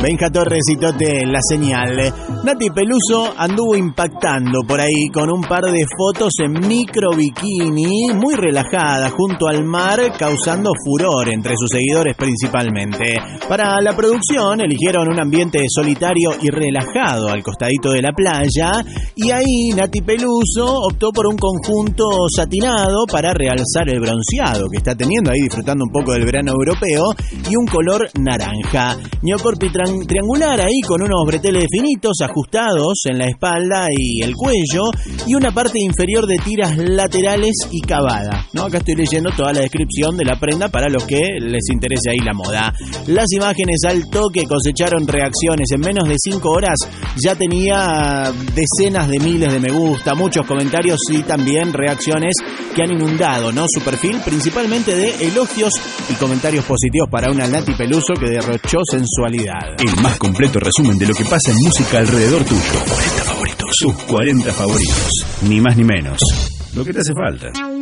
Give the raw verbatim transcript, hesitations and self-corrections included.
Benja Torres y Tote en la señal. Nati Peluso anduvo impactando por ahí con un par de fotos en micro bikini, muy relajada junto al mar, causando furor entre sus seguidores principalmente. Para la producción eligieron un ambiente solitario y relajado al costadito de la playa, y ahí Nati Peluso optó por un conjunto satinado para realzar el bronceado que está teniendo, ahí disfrutando un poco del verano europeo, y un color naranja. Ñocorpi triangular ahí con unos breteles finitos ajustados en la espalda y el cuello, y una parte inferior de tiras laterales y cavada, ¿no? Acá estoy leyendo toda la descripción de la prenda para los que les interese ahí la moda. Las imágenes al toque cosecharon reacciones. En menos de cinco horas ya tenía decenas de miles de me gusta, muchos comentarios y también reacciones que han inundado, ¿no?, su perfil, principalmente de elogios y comentarios positivos para una Nati Peluso que derrochó sensualidad. El más completo resumen de lo que pasa en música alrededor tuyo. cuarenta favoritos. Sus cuarenta favoritos. Ni más ni menos. Lo que te hace falta.